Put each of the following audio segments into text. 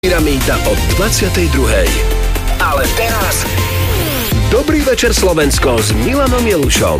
Pyramída od 22. Ale teraz Dobrý večer Slovensko s Milanom Jelušom.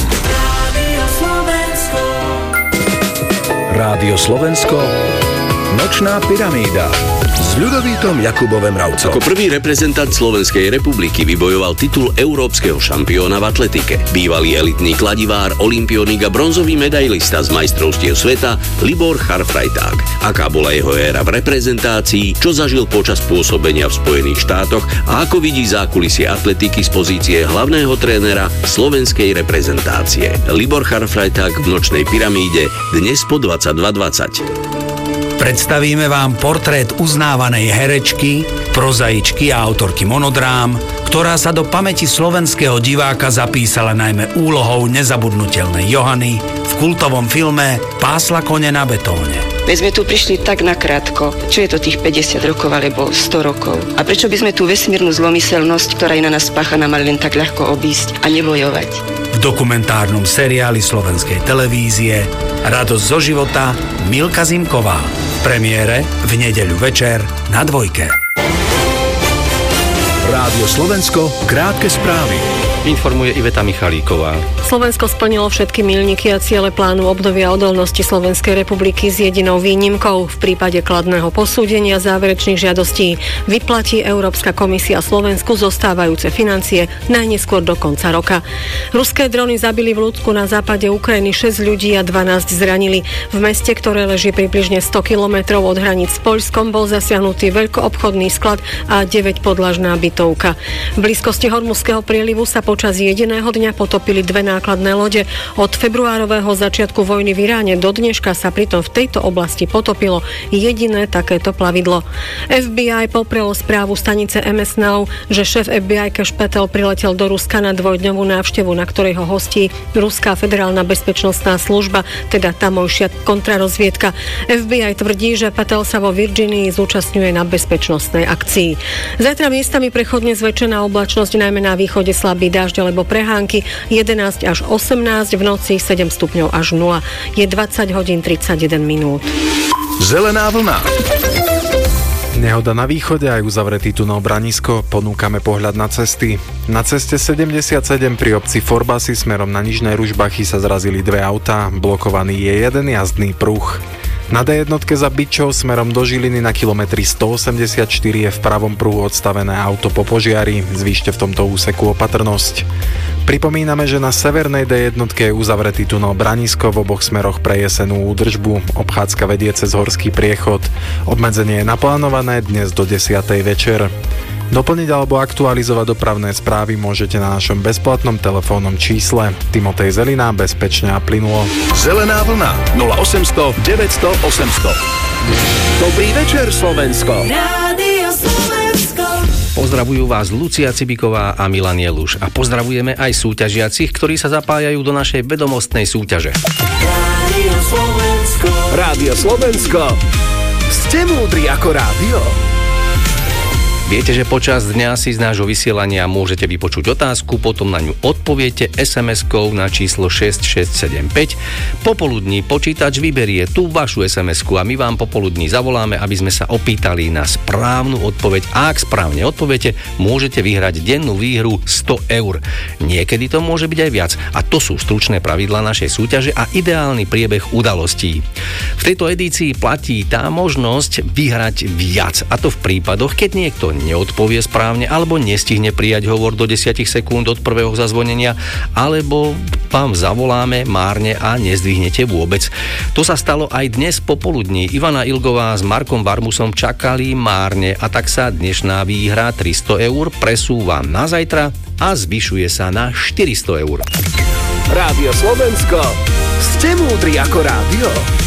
Rádio Slovensko, Nočná pyramída s Ľudovítom Jakubom Mravcom. Ako prvý reprezentant Slovenskej republiky vybojoval titul európskeho šampióna v atletike. Bývalý elitný kladivár, olympionik a bronzový medailista z majstrovstiev sveta Libor Charfrajták. Aká bola jeho éra v reprezentácii, čo zažil počas pôsobenia v Spojených štátoch a ako vidí zákulisie atletiky z pozície hlavného trénera slovenskej reprezentácie. Libor Charfrajták v Nočnej pyramíde dnes po 22:20. Predstavíme vám portrét uznávanej herečky, prozaičky a autorky monodrám, ktorá sa do pamäti slovenského diváka zapísala najmä úlohou nezabudnutelnej Johany v kultovom filme Pásla kone na betóne. My sme tu prišli tak nakrátko. Čo je to tých 50 rokov alebo 100 rokov? A prečo by sme tú vesmírnu zlomyselnosť, ktorá je na nás spáchaná, mali len tak ľahko obísť a nebojovať? V dokumentárnom seriáli slovenskej televízie Radosť zo života Milka Zimková. V premiére v nedeľu večer na Dvojke. Rádio Slovensko, krátke správy. Informuje Iveta Michalíková. Slovensko splnilo všetky milníky a ciele plánu obnovy a odolnosti Slovenskej republiky s jedinou výnimkou. V prípade kladného posúdenia záverečných žiadostí vyplatí Európska komisia Slovensku zostávajúce financie najneskôr do konca roka. Ruské drony zabili v Ľudsku na západe Ukrajiny 6 ľudí a 12 zranili. V meste, ktoré leží približne 100 kilometrov od hraníc s Poľskom, bol zasiahnutý veľkoobchodný sklad a 9-podlažná bytovka. V blízkosti Hormuzského prielivu sa počas jediného dňa potopili 2 nákladné lode. Od februárového začiatku vojny v Iráne do dneška sa pritom v tejto oblasti potopilo jediné takéto plavidlo. FBI poprelo správu stanice MS Now, že šéf FBI Cash Patel priletel do Ruska na dvojdňovú návštevu, na ktorej ho hostí Ruská federálna bezpečnostná služba, teda tamojšia kontrarozviedka. FBI tvrdí, že Patel sa vo Virginii zúčastňuje na bezpečnostnej akcii. Zajtra miestami prechodne zväčšená oblačnosť, najmä na východe slabý dážď alebo prehánky, 11 až 18, v noci 7 stupňov až 0. Je 20 hodín 31 minút. Zelená vlna. Nehoda na východe aj uzavretý tunel Branisko, ponúkame pohľad na cesty. Na ceste 77 pri obci Forbasy smerom na Nižné Ružbachy sa zrazili 2 autá, blokovaný je jeden jazdný pruh. Na D1 za Byčov smerom do Žiliny na kilometri 184 je v pravom pruhu odstavené auto po požiari, zvýšte v tomto úseku opatrnosť. Pripomíname, že na severnej D1 je uzavretý tunel Branisko, v oboch smeroch pre jesenú údržbu, obchádzka vedie cez horský priechod. Obmedzenie je naplánované dnes do 10. večer. Doplniť alebo aktualizovať dopravné správy môžete na našom bezplatnom telefónnom čísle. Timotej Zelina, bezpečne a plynulo. Zelená vlna 0800 900 800. Dobrý večer Slovensko. Rádio Slovensko. Pozdravujú vás Lucia Cibiková a Milan Jeluš. A pozdravujeme aj súťažiacich, ktorí sa zapájajú do našej vedomostnej súťaže. Rádio Slovensko. Rádio Slovensko. Ste múdri ako rádio? Viete, že počas dňa si z nášho vysielania môžete vypočuť otázku, potom na ňu odpoviete SMS-kou na číslo 6675. Popoludní počítač vyberie tú vašu SMS-ku a my vám popoludní zavoláme, aby sme sa opýtali na správnu odpoveď. A ak správne odpoviete, môžete vyhrať dennú výhru 100 eur. Niekedy to môže byť aj viac. A to sú stručné pravidlá našej súťaže a ideálny priebeh udalostí. V tejto edícii platí tá možnosť vyhrať viac. A to v prípadoch, keď niekto neodpovie správne alebo nestihne prijať hovor do 10 sekúnd od prvého zazvonenia, alebo vám zavoláme márne a nezdvihnete vôbec. To sa stalo aj dnes popoludní. Ivana Ilgová s Markom Varmusom čakali márne a tak sa dnešná výhra 300 eur presúva na zajtra a zvyšuje sa na 400 eur. Rádio Slovensko. Ste múdri ako rádio?